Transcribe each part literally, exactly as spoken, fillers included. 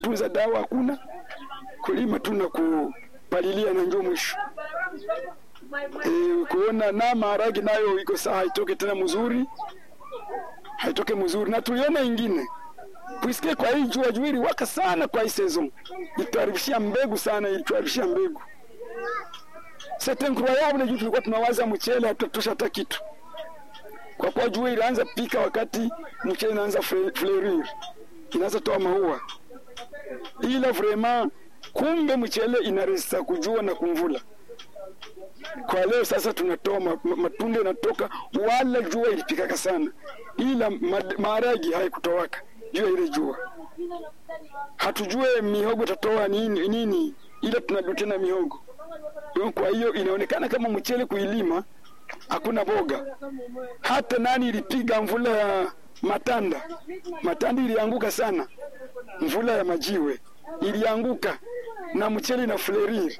tunza dawa hakuna, kulima tuna kupalilia na njoo mwisho. E, kuona na maharagi nayo iko sawa, haitoke tena mzuri, haitoke mzuri. Na tuliona ingine puisque kwa hii jua juiri waka sana kwa hii season, ituharibishia mbegu sana, ituharibishia mbegu. C'est incroyable, juu tulikuwa tunawaza mchele hatutosha hata kitu, kwa kwa jua ilianza pika wakati mchele inaanza fleurir, inaanza toa maua. Ila vraiment kumbe mchele inaresista kujua na kumvula. Kwa leo sasa tunatoa matunda yanatoka, wala jua ilipikaka sana, ila maharagi haikutowaka jua ile jua. Hatujue mihogo tatoa nini nini, ila tunadutena mihogo. Kwa hiyo inaonekana kama mchele kuilima hakuna boga. Hata nani ilipiga mvula ya matanda, matanda ilianguka sana, mvula ya majiwe ilianguka na mchele na fleurir,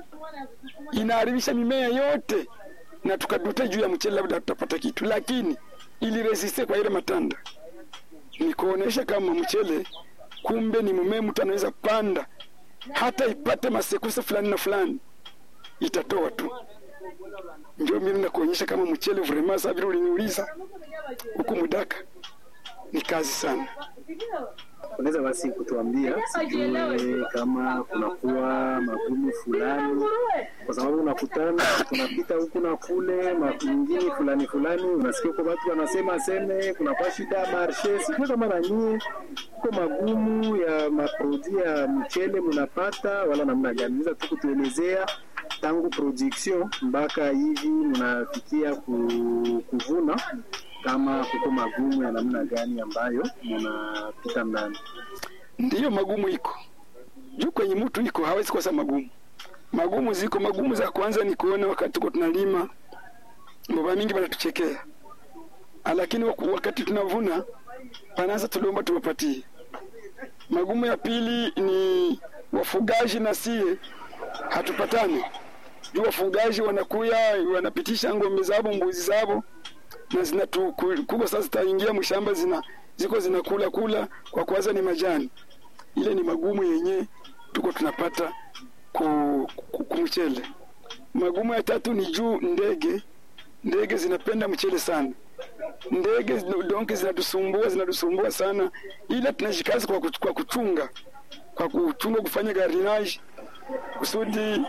inaharibisha mimea yote, na tukaduta juu ya mchele labda tutapata kitu, lakini ili resiste kwa ile matanda. Ni kuonesha kama mchele kumbe ni mmea mtu anaweza panda hata ipate masekusa fulani na fulani, itatoa tu. Ndio mimi nakuonyesha kama mchele vraiment sasa vile uliniuliza huko Mudaka ni kazi sana. Unaweza basi kutuambia sijui kama kunakuwa magumu fulani, kwa sababu unakutana tunapita huku na kule mingine fulani fulani, unasikia kwa watu wanasema aseme kunakuwa shida marshe, sijui kama na nyie kwa magumu ya maprodi ya mchele mnapata wala namna gani? Unaweza tu kutuelezea tangu production mpaka hivi mnafikia kuvuna, kama kuko magumu ya namna gani ambayo mnapita ndani? Ndiyo, magumu iko juu kwenye mtu iko, hawezi kosa magumu. Magumu ziko. Magumu za kwanza ni kuona wakati tuko tunalima mboga mingi wanatuchekea, lakini wakati tunavuna panaanza tuliomba tuwapatie. Magumu ya pili ni wafugaji na sie hatupatani. Juu wafugaji wanakuya wanapitisha ngombe zao mbuzi zao na zinatukubwa, sasa zitaingia mshamba, zina ziko zinakula kula kwa kwanza ni majani. Ile ni magumu yenye tuko tunapata ku, ku, ku mchele. Magumu ya tatu ni juu ndege ndege zinapenda mchele sana. Ndege donke zinatusumbua zinatusumbua sana, ila tunajikaza kwa, kwa kuchunga kwa kuchunga kufanya gardenage kusudi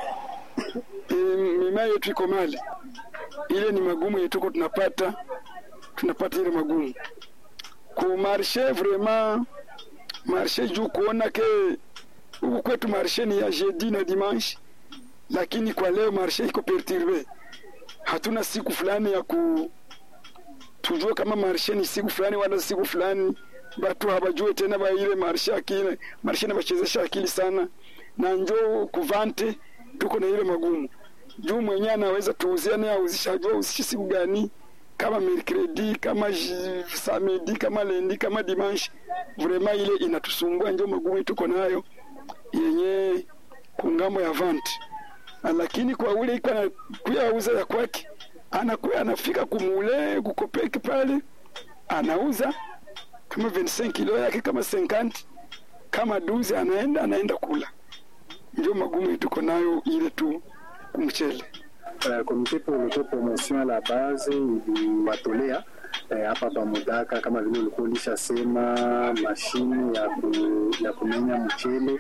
mimea yetu iko mali. Ile ni magumu yetu tuko tunapata tunapata ile magumu ku marché. Vraiment marché juu kuona ke huko kwetu marché ni ya jeudi na dimanche, lakini kwa leo marché iko perturbe. Hatuna siku fulani ya ku tujua kama marché ni siku fulani wala siku fulani, watu hawajui tena ba ile marché akile marché na bachezesha akili sana, na njoo kuvante tuko na ile magumu. Juu mwenyewe anaweza tuuzia na auzisha jua usishi siku gani, kama mercredi, kama samedi, kama lundi, kama dimanche. Vraiment ile inatusumbua, ndio magumu tuko nayo yenye kungambo ya vante. Lakini kwa ule iko na kuyauza ya kwake, anakuwa anafika kumule kukopeki pale, anauza kama vingt-cinq kilo yake, kama cinquante, kama douze, anaenda anaenda kula. Ndio magumu tuko nayo ile tu kumchele. Uh, Comité pour l'autopromotion à la base iliwatolea hapa uh, pa Mudaka, kama vile ulikuwa ulishasema mashine ya ku, ya kumenya mchele.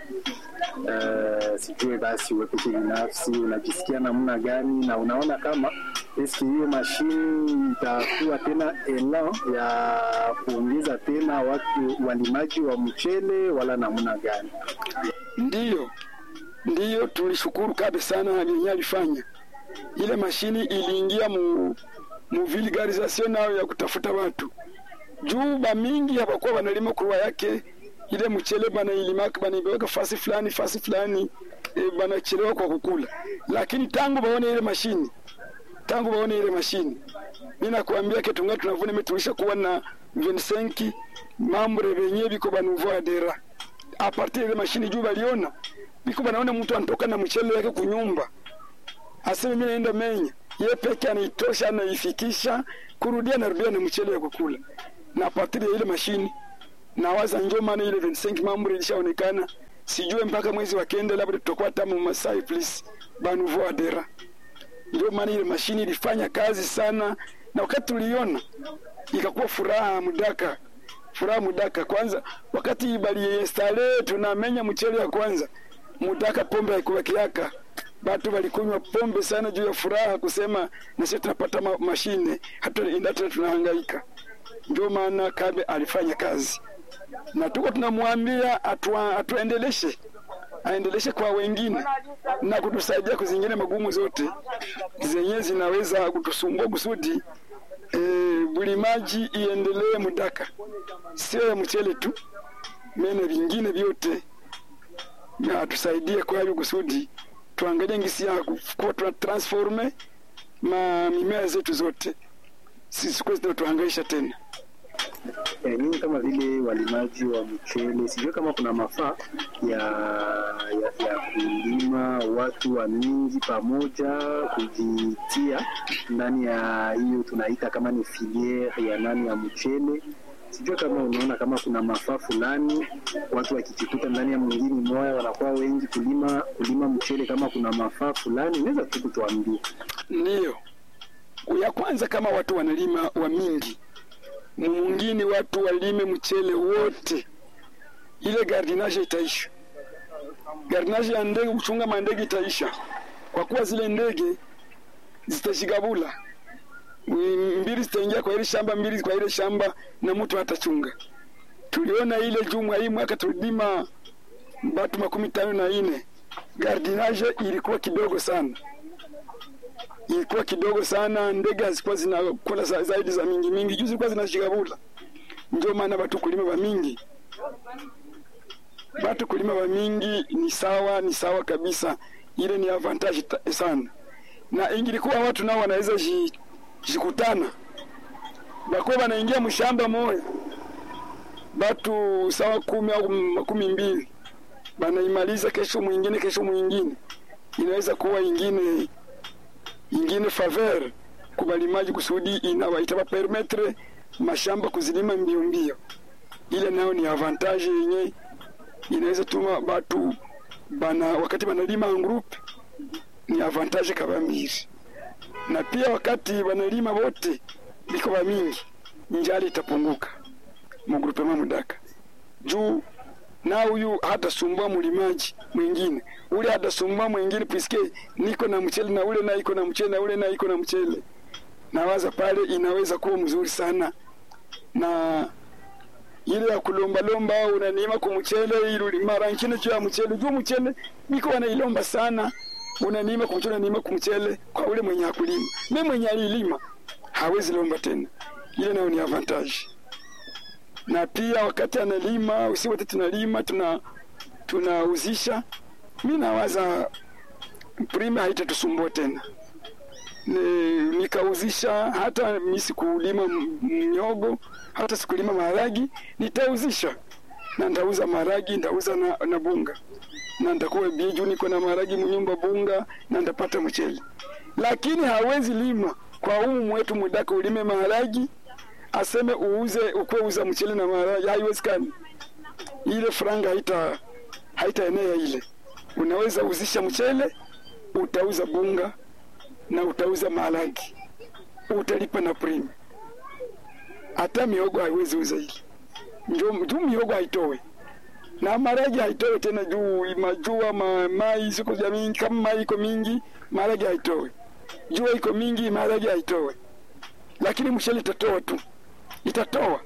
Uh, sijue basi wewe pekee binafsi unajisikia namna gani, na unaona kama eski hiyo mashine itakuwa tena elan ya kuongeza tena watu walimaji wa mchele wala namna gani? Ndiyo, ndiyo tulishukuru kabisa sana yenye alifanya. Ile mashini iliingia mu mu vulgarisation nao ya kutafuta watu. Juu ba mingi hapakuwa wanalima kurwa yake ile mchele bana ilimaka bana ibeweka fasi fulani fasi fulani e, bana chelewa kwa kukula. Lakini tangu baone ile mashini tangu baone ile mashini mimi nakuambia kitu ngati tunavuna metulisha kuwa na vingt-cinq mambre benye biko banuvo adera. A partir ile mashini juu baliona biko banaona mtu anatoka na mchele yake kunyumba, aseme mimi naenda menya, yeye peke anaitosha anaifikisha kurudia na rudia na mchele ya kukula. Na a partir ile mashini na waza njoo maana ile vingt-cinq mambo ilishaonekana, sijue mpaka mwezi wa kenda labda tutakuwa tamu Masai please banuvo adera. Ndio maana ile mashini ilifanya kazi sana, na wakati tuliona ikakuwa furaha mudaka, furaha mudaka. Kwanza wakati bali installe tunamenya mchele ya kwanza mudaka, pombe haikuwa kiaka, watu walikunywa pombe sana juu ya furaha, kusema na sisi tunapata ma mashine hata indata tunahangaika. Ndio maana Kabe alifanya kazi, na tuko tunamwambia atua, atuendeleshe aendeleshe kwa wengine na kutusaidia kuzingine magumu zote zenye zinaweza kutusumbua kusudi e, bulimaji iendelee mudaka, sio ya mchele tu, mene vingine vyote, na tusaidie kwa hiyo kusudi tuangalie ngisi ya kwa tuna transforme ma mimea zetu zote, sisi kwa sababu tuhangaisha tena. Eh, nyinyi kama vile walimaji wa mchele, sijui kama kuna mafaa ya ya, ya kulima watu wa mingi pamoja kujitia ndani ya hiyo tunaita kama ni filiere ya nani ya mchele. Sijui kama unaona kama kuna mafaa fulani watu wakijikuta ndani ya mwingine moja wanakuwa wengi kulima kulima mchele, kama kuna mafaa fulani unaweza tu kutuambia? Ndio. Ya kwanza, kama watu wanalima wa mingi, mwingine watu walime mchele wote, ile gardinage itaisha. Gardinage ya ndege, kuchunga mandege itaisha, kwa kuwa zile ndege zitashigabula mbili, zitaingia kwa ile shamba, mbili kwa ile shamba, na mtu hatachunga. Tuliona ile jumwa hii mwaka tulima batu makumi tano na ine, gardinage ilikuwa kidogo sana, ilikuwa kidogo sana, ndege hazikuwa zinakula zaidi za mingi mingi, juzi kwa zinashigabula. Ndio maana watu kulima wa mingi, watu kulima wa mingi ni sawa, ni sawa kabisa, ile ni advantage sana. Na ingilikuwa watu nao wanaweza jikutana bako wanaingia mshamba moja, watu sawa kumi au makumi mbili, wanaimaliza kesho mwingine, kesho mwingine, inaweza kuwa ingine ingine faveur kubalimaji kusudi inawaita ba permettre mashamba kuzilima mbio mbio. Ile nayo ni avantage yenye inaweza tuma watu bana wakati banalima en group, ni avantage kabamiri. Na pia wakati wanalima wote biko ba mingi, njali itapunguka mu groupe mamudaka juu na huyu hata sumbua mulimaji mwingine, ule hata sumbua mwingine, piske niko na mchele na ule na iko na mchele na ule na iko na mchele, na waza pale inaweza kuwa mzuri sana. Na ile ya kulomba lomba unanima kwa mchele, ile mara nyingine juu ya mchele, juu mchele niko wanailomba sana, unanima kwa mchele, unanima kwa mchele kwa ule mwenye akulima. Mimi mwenye alilima hawezi lomba tena, ile nayo ni advantage. Na pia wakati analima, usi wote tunalima, tuna tunauzisha, mimi nawaza prime haitatusumbua tena. Ni nikauzisha, hata mimi sikulima miogo, hata sikulima maharagi, nitauzisha. Na ndauza maharagi, ndauza na, na bunga. Na ndakuwa biju niko na maharagi mnyumba bunga, na ndapata mchele. Lakini hawezi lima kwa umu wetu mudaka ulime maharagi aseme uuze ukwe uza mchele na maharagi, haiwezekani. Ile franga haita haita enea ile. Unaweza uzisha mchele, utauza bunga na utauza maharagi, utalipa na prime. Hata miogo haiwezi uza ile. Ndio ndio miogo haitowe. Na maharagi haitowe tena juu majua ma, mai siku za mingi, kama mai iko mingi maharagi haitowe. Jua iko mingi maharagi haitowe. Lakini mchele itatoa tu. Itatoa.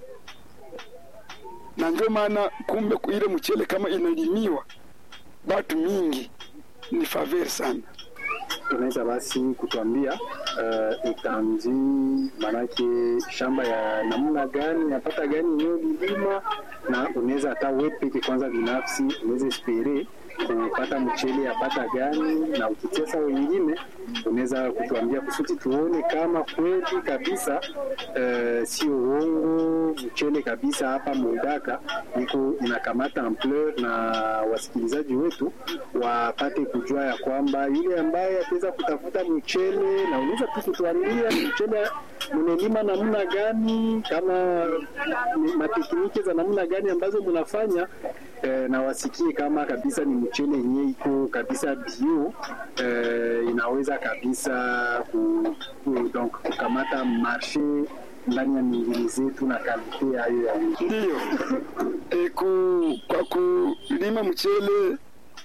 Na ndio maana kumbe ile mchele kama inalimiwa watu mingi ni favor sana. Unaweza basi kutuambia uh, itanzi manake shamba ya namna gani, napata gani nyo lima, na unaweza hata wewe peke kwanza binafsi unaweza espere kupata mchele yapata gani, na ukitesa wengine unaweza kutuambia kusudi tuone kama kweli kabisa uh, sio uongo, mchele kabisa hapa Mudaka niko inakamata ampleur, na wasikilizaji wetu wapate kujua ya kwamba yule ambaye ataweza kutafuta mchele, na unaweza tu kutuambia mchele mnelima namna gani, kama matekniki za namna gani ambazo mnafanya, eh, na wasikie kama kabisa ni mchele yenyewe iko kabisa bio, eh, inaweza kabisa ku, ku, donc kukamata marché ndani ya mingine zetu na kalite hayo ya ndio. E, ku, kwa kulima mchele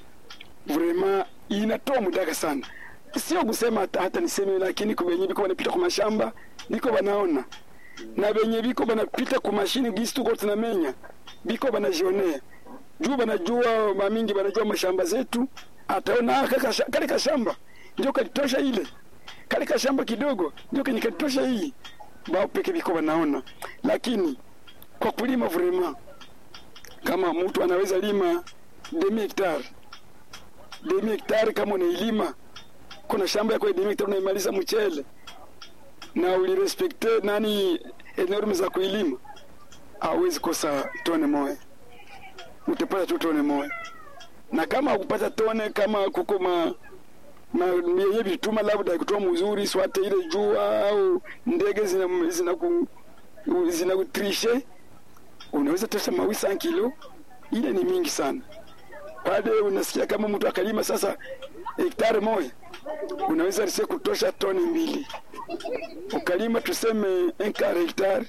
vraiment inatoa Mudaka sana, sio kusema hata, hata niseme, lakini kwa wenyewe biko wanapita kwa mashamba biko wanaona, na wenyewe biko wanapita kwa mashini gisi tuko tunamenya biko wanajionea juu, wanajua mamingi, wanajua mashamba zetu, ataona kale kashamba ndio kalitosha ile, kale kashamba kidogo ndio kenye kalitosha hii, bao peke biko wanaona. Lakini kwa kulima vraiment kama mtu anaweza lima demi hectare demi hectare, kama unailima kuna shamba yako demi hectare unaimaliza mchele na ulirespekte nani enorme za kuilima, hawezi kosa tone moja, utapata tu tone moja. Na kama ukupata tone, kama kuko ma na yenye vituma labda kutoa mzuri swate ile jua au ndege zina zina ku, zina kutrishe, unaweza tosha mawisa kilo, ile ni mingi sana. Pale unasikia kama mtu akalima sasa hektari moja, unaweza risi kutosha toni mbili. Ukalima tuseme un quart hectare,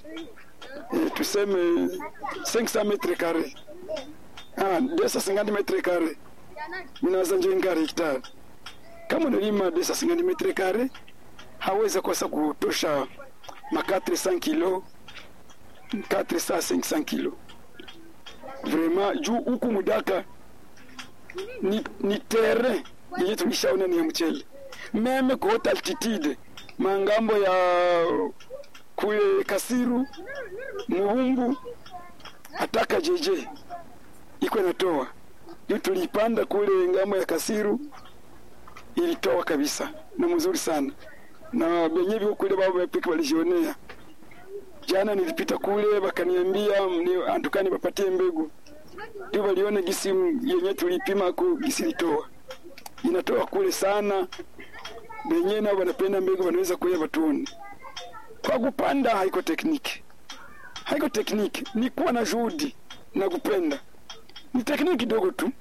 e, tuseme cinq cents mètres carrés, ah deux cent cinquante mètres carrés, unaweza nje un quart hectare. Kama unalima deux cent cinquante mètres carrés, hawezi kosa kutosha ma quatre cents kilos, quatre cents cinq cents kilos. Vraiment juu huku Mudaka ni, ni terrain yenye tulishaona ni ya mchele, meme kwa haute altitude, mangambo ya kule Kasiru, Muhumbu, ataka jeje iko natoa. Yu tulipanda kule ngambo ya Kasiru, ilitoa kabisa na mzuri sana, na benyevi kule baba wapike walijionea. Jana nilipita kule wakaniambia antukani wapatie mbegu, ndio waliona gisi yenye tulipima ku gisi litoa, inatoa kule sana. Benye na wanapenda mbegu wanaweza kuya watuone. Kwa kupanda haiko tekniki, haiko tekniki, ni kuwa na juhudi na kupenda. Ni tekniki kidogo tu,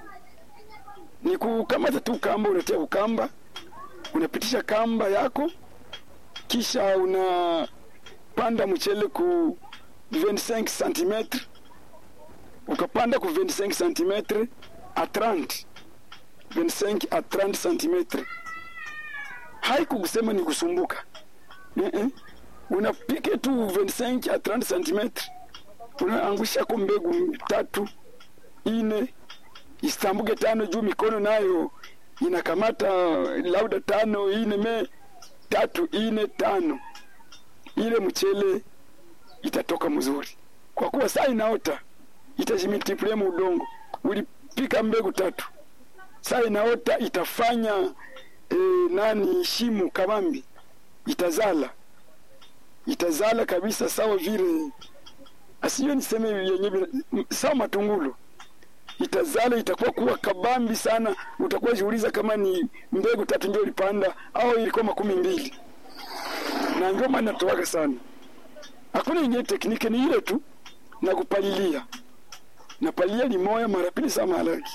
ni kukamata tu kamba, unatia ukamba, unapitisha kamba yako, kisha unapanda mchele ku vingt-cinq centimetres, ukapanda ku vingt-cinq centimetres a trente, vingt-cinq a trente centimetres. Haiku kusema ni kusumbuka. Eh eh. Unapike tu vingt-cinq a trente centimetres. Unaangusha kwa mbegu tatu, ine, istambuke tano juu, mikono nayo inakamata lauda tano, ine me tatu, ine tano. Ile mchele itatoka mzuri. Kwa kuwa saa inaota, itajimultiplia mu udongo. Ulipika mbegu tatu, saa inaota itafanya e, nani shimu kabambi, itazala itazala kabisa, sawa vile asiyo niseme yenyewe, sawa matungulu itazala, itakuwa kuwa kabambi sana. Utakuwa jiuliza kama ni mbegu tatu ndio ulipanda au ilikuwa makumi mbili. Na ndio maana natoaka sana. Hakuna yenye tekniki, ni ile tu na kupalilia. Na palilia ni moja mara pili sama halaki.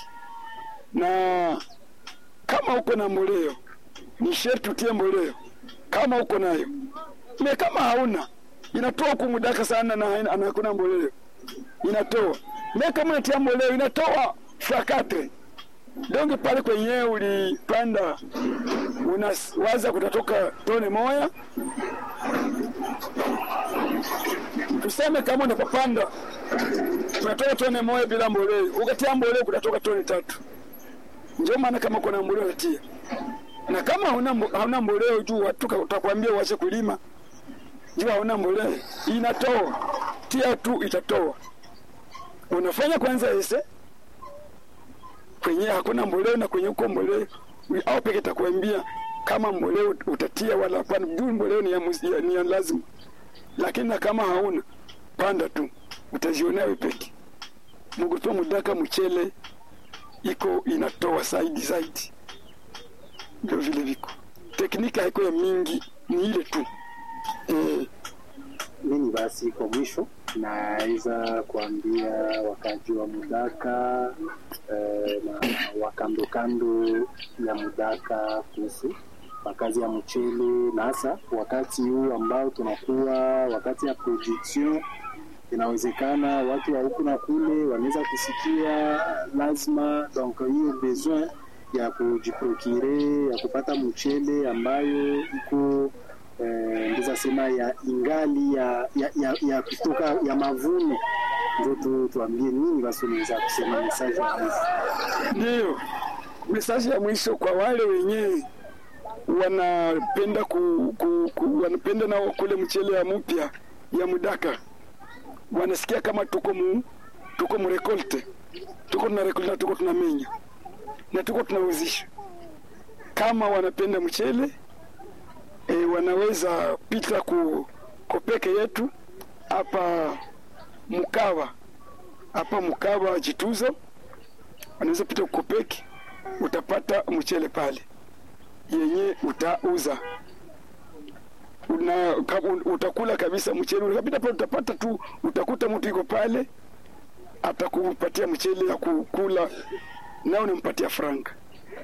Na kama uko na mboleo, ni sharti utie mboleo kama uko nayo. Me kama hauna, inatoa kumudaka sana na anakuna mboleo, inatoa. Me kama unatia mboleo, inatoa frakatre. Donge pale kwenye ulipanda unawaza kutatoka tone moja. Tuseme kama unapopanda unatoka tone moja bila mboleo, ukatia mboleo kutatoka tone tatu. Ndio maana kama kuna mboleo unatia. Na kama hauna hauna mboleo juu watu utakwambia uache kulima. Juu hauna mboleo, inatoa. Tia tu itatoa. Unafanya kwanza ese kwenye hakuna mboleo na kwenye uko mboleo au peke takwambia kama mboleo utatia wala hapana. Juu mboleo ni ya, ya, ni ya lazima, lakini na kama hauna panda tu utajionea wewe peke. Mgoto mudaka mchele iko inatoa zaidi zaidi, ndio vile viko teknika haiko ya mingi, ni ile tu eh. Mimi basi kwa mwisho naweza kuambia wakaji wa Mudaka eh, na wakando kando ya Mudaka kuhusu makazi ya mchele, na hasa wakati huu ambao tunakuwa wakati ya production. Inawezekana watu wa huku na kule wanaweza kusikia lazima, donc hiyo besoin ya kujiprocure ya kupata mchele ambayo iko eh, ndiza sema ya ingali ya ya, ya, ya kutoka ya mavuno. Ndio tu tuambie nini basi unaweza kusema message ya mwisho. Ndio message ya mwisho kwa wale wenyewe wanapenda ku, ku, ku wanapenda na kule mchele ya mpya ya Mudaka, wanasikia kama tuko mu tuko mu rekolte, tuko tuna rekolte, tuko tunamenya na tuko tunauzisha. Kama wanapenda mchele e, wanaweza pita ku kopeke yetu hapa Mukawa, hapa Mukawa Jituzo, wanaweza pita kopeke, utapata mchele pale yenye utauza. Una utakula kabisa mchele, ukapita pale utapata tu, utakuta mtu yuko pale atakupatia mchele ya kukula na unampatia franka.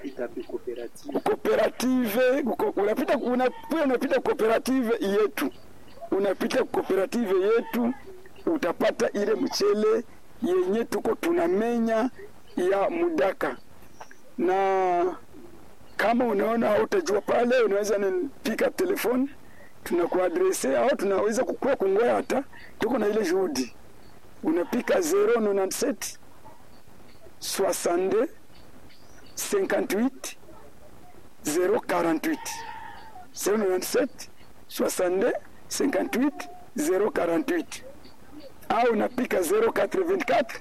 Cooperative unapita unapita unapita cooperative yetu, unapita cooperative yetu utapata ile mchele yenye tuko tunamenya ya Mudaka. Na kama unaona hautajua pale, unaweza nipika telefoni, tunakuadrese au tunaweza kukua kungoya, hata tuko na ile juhudi. Unapika zero nane saba soixante-deux cinquante-huit zero quarante-huit zero nane saba soixante-deux cinquante-huit zero quarante-huit, au unapika zero quatre-vingt-quatre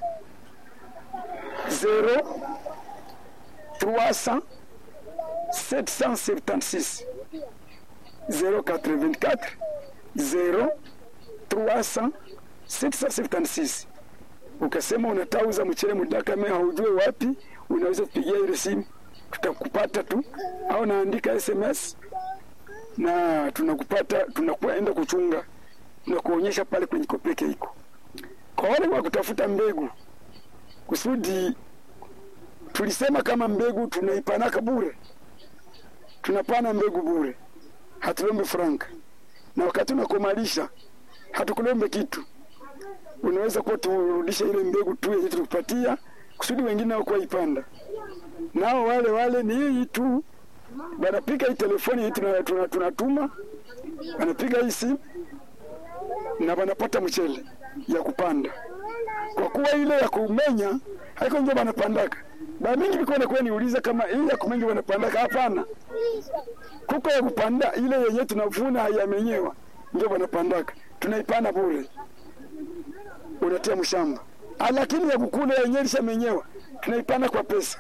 zero trois cents sept cent septante-six zero quatre-vingt-quatre zero trois cents sept cent septante-six. Ukasema unatauza mchele Mudaka mimi haujui wapi, unaweza kupigia ile simu tutakupata tu, au naandika S M S na tunakupata, tunakwenda kuchunga na kuonyesha pale kwenye kopeke iko. Kwa wale wa kutafuta mbegu, kusudi tulisema kama mbegu tunaipanaka bure, tunapana mbegu bure, hatulombe franka, na wakati unakomalisha hatukulombe kitu. Unaweza kwa turudisha ile mbegu tu yenye tukupatia kusudi wengine wao kwa ipanda. Nao wale wale ni hii tu, wanapiga hii telefoni hii tunatuma, tuna, tuna wanapiga hii simu na wanapata mchele ya kupanda. Kwa kuwa ile ya kumenya haiko ndio wanapandaka. Ba mingi biko na kwa niuliza kama hii ya kumenya wanapandaka, hapana. Kuko ya kupanda ile yenye tunavuna hayamenyewa ndio wanapandaka. Tunaipana bure, unatia mshamba. Lakini ya kukula yenyewe ilishamenyewa tunaipana kwa pesa.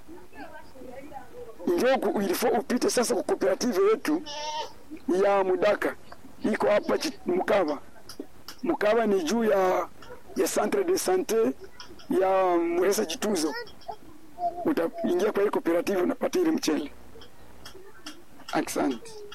Ndio ilifo upite sasa kwa cooperative yetu ya Mudaka iko hapa Mukawa. Mukawa ni juu ya ya centre de santé ya Muresa Jituzo. Utaingia kwa ile cooperative unapata ile mchele. Asante.